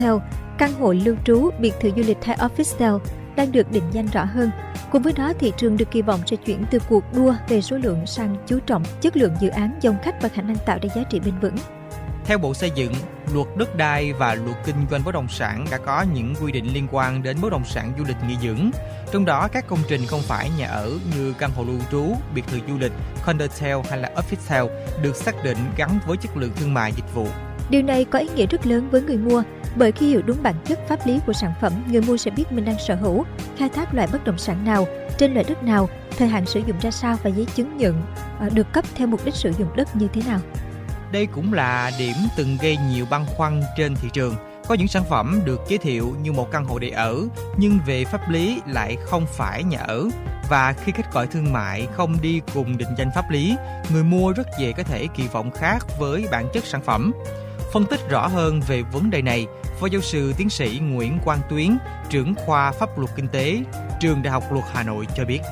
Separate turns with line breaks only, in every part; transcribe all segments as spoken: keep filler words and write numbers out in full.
căn hộ lưu trú, biệt thự du lịch hay office đang được định danh rõ hơn. Cùng với đó, thị trường được kỳ vọng sẽ chuyển từ cuộc đua về số lượng sang chú trọng chất lượng dự án, dòng khách và khả năng tạo ra giá trị bền vững.
Theo Bộ Xây dựng, Luật Đất đai và Luật Kinh doanh bất động sản đã có những quy định liên quan đến bất động sản du lịch nghỉ dưỡng. Trong đó, các công trình không phải nhà ở như căn hộ lưu trú, biệt thự du lịch, condotel hay là office được xác định gắn với chất lượng thương mại dịch vụ.
Điều này có ý nghĩa rất lớn với người mua, bởi khi hiểu đúng bản chất pháp lý của sản phẩm, người mua sẽ biết mình đang sở hữu, khai thác loại bất động sản nào, trên loại đất nào, thời hạn sử dụng ra sao và giấy chứng nhận được cấp theo mục đích sử dụng đất như thế nào.
Đây cũng là điểm từng gây nhiều băn khoăn trên thị trường. Có những sản phẩm được giới thiệu như một căn hộ để ở, nhưng về pháp lý lại không phải nhà ở. Và khi cách gọi thương mại không đi cùng định danh pháp lý, người mua rất dễ có thể kỳ vọng khác với bản chất sản phẩm. Phân tích rõ hơn về vấn đề này, Phó giáo sư tiến sĩ Nguyễn Quang Tuyến, trưởng khoa pháp luật kinh tế, Trường Đại học Luật Hà Nội cho biết.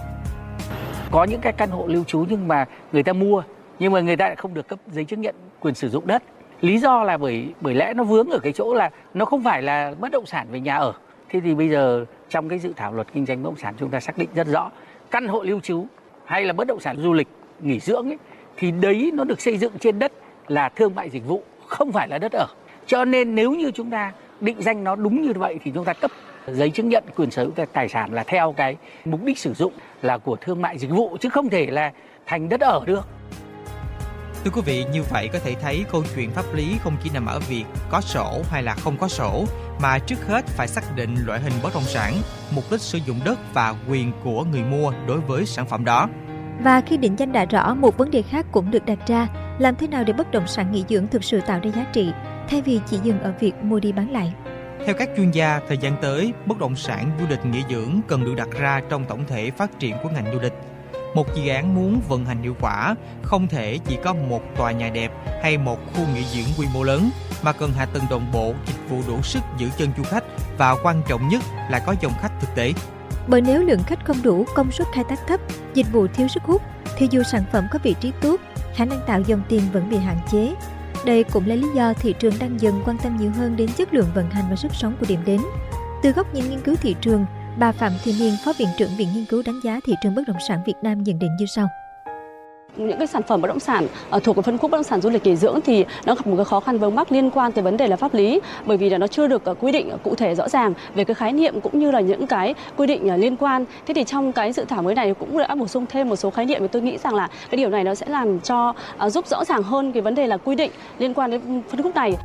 Có những cái căn hộ lưu trú nhưng mà người ta mua, nhưng mà người ta lại không được cấp giấy chứng nhận quyền sử dụng đất. Lý do là bởi bởi lẽ nó vướng ở cái chỗ là nó không phải là bất động sản về nhà ở. Thế thì bây giờ trong cái dự thảo luật kinh doanh bất động sản chúng ta xác định rất rõ, căn hộ lưu trú hay là bất động sản du lịch nghỉ dưỡng ấy, thì đấy nó được xây dựng trên đất là thương mại dịch vụ, không phải là đất ở. Cho nên nếu như chúng ta định danh nó đúng như vậy thì chúng ta cấp giấy chứng nhận quyền sở hữu tài sản là theo cái mục đích sử dụng là của thương mại dịch vụ, chứ không thể là thành đất ở được.
Thưa quý vị, như vậy có thể thấy câu chuyện pháp lý không chỉ nằm ở việc có sổ hay là không có sổ, mà trước hết phải xác định loại hình bất động sản, mục đích sử dụng đất và quyền của người mua đối với sản phẩm đó.
Và khi định danh đã rõ, một vấn đề khác cũng được đặt ra, làm thế nào để bất động sản nghỉ dưỡng thực sự tạo ra giá trị, thay vì chỉ dừng ở việc mua đi bán lại.
Theo các chuyên gia, thời gian tới, bất động sản du lịch nghỉ dưỡng cần được đặt ra trong tổng thể phát triển của ngành du lịch. Một dự án muốn vận hành hiệu quả, không thể chỉ có một tòa nhà đẹp hay một khu nghỉ dưỡng quy mô lớn, mà cần hạ tầng đồng bộ, dịch vụ đủ sức giữ chân du khách và quan trọng nhất là có dòng khách thực tế.
Bởi nếu lượng khách không đủ, công suất khai thác thấp, dịch vụ thiếu sức hút, thì dù sản phẩm có vị trí tốt, khả năng tạo dòng tiền vẫn bị hạn chế. Đây cũng là lý do thị trường đang dần quan tâm nhiều hơn đến chất lượng vận hành và sức sống của điểm đến. Từ góc nhìn nghiên cứu thị trường, bà Phạm Thị Niên, Phó Viện trưởng Viện Nghiên cứu Đánh giá Thị trường Bất động sản Việt Nam nhận định như sau.
Những cái sản phẩm bất động sản thuộc cái phân khúc bất động sản du lịch nghỉ dưỡng thì nó gặp một cái khó khăn vướng mắc liên quan tới vấn đề là pháp lý, bởi vì là nó chưa được quy định cụ thể rõ ràng về cái khái niệm cũng như là những cái quy định liên quan. Thế thì trong cái dự thảo mới này cũng đã bổ sung thêm một số khái niệm, và tôi nghĩ rằng là cái điều này nó sẽ làm cho giúp rõ ràng hơn cái vấn đề là quy định liên quan đến phân khúc này.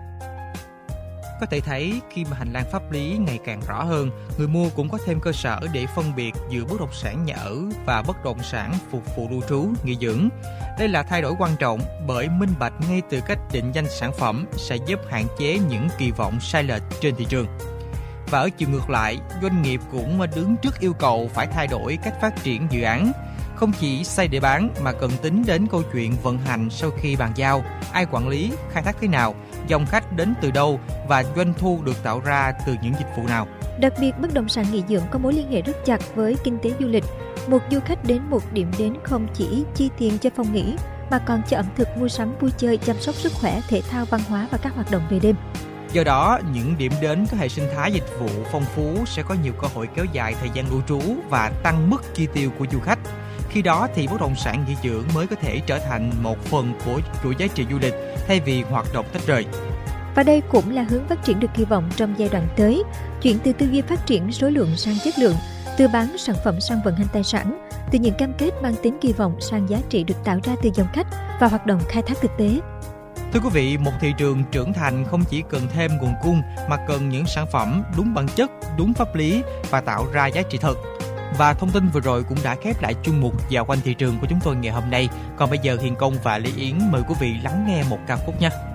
Có thể thấy khi mà hành lang pháp lý ngày càng rõ hơn, người mua cũng có thêm cơ sở để phân biệt giữa bất động sản nhà ở và bất động sản phục vụ lưu trú, nghỉ dưỡng. Đây là thay đổi quan trọng, bởi minh bạch ngay từ cách định danh sản phẩm sẽ giúp hạn chế những kỳ vọng sai lệch trên thị trường. Và ở chiều ngược lại, doanh nghiệp cũng đứng trước yêu cầu phải thay đổi cách phát triển dự án. Không chỉ xây để bán mà cần tính đến câu chuyện vận hành sau khi bàn giao, ai quản lý, khai thác thế nào, dòng khách đến từ đâu và doanh thu được tạo ra từ những dịch vụ nào.
Đặc biệt, bất động sản nghỉ dưỡng có mối liên hệ rất chặt với kinh tế du lịch. Một du khách đến một điểm đến không chỉ chi tiền cho phòng nghỉ, mà còn cho ẩm thực, mua sắm, vui chơi, chăm sóc sức khỏe, thể thao, văn hóa và các hoạt động về đêm.
Do đó, những điểm đến có hệ sinh thái dịch vụ phong phú sẽ có nhiều cơ hội kéo dài thời gian lưu trú và tăng mức chi tiêu của du khách. Khi đó thì bất động sản nghỉ dưỡng mới có thể trở thành một phần của chuỗi giá trị du lịch thay vì hoạt động tách rời.
Và đây cũng là hướng phát triển được kỳ vọng trong giai đoạn tới, chuyển từ tư duy phát triển số lượng sang chất lượng, từ bán sản phẩm sang vận hành tài sản, từ những cam kết mang tính kỳ vọng sang giá trị được tạo ra từ dòng khách và hoạt động khai thác thực tế.
Thưa quý vị, một thị trường trưởng thành không chỉ cần thêm nguồn cung mà cần những sản phẩm đúng bản chất, đúng pháp lý và tạo ra giá trị thật. Và thông tin vừa rồi cũng đã khép lại chuyên mục Dạo quanh thị trường của chúng tôi ngày hôm nay. Còn bây giờ Hiền Công và Lê Yến mời quý vị lắng nghe một ca khúc nha.